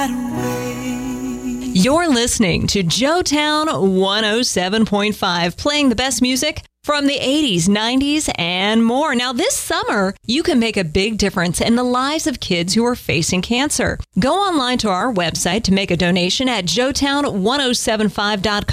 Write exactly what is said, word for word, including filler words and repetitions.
You're listening to Joetown one oh seven point five, playing the best music from the eighties, nineties, and more. Now, this summer, you can make a big difference in the lives of kids who are facing cancer. Go online to our website to make a donation at joetown ten seventy-five dot com.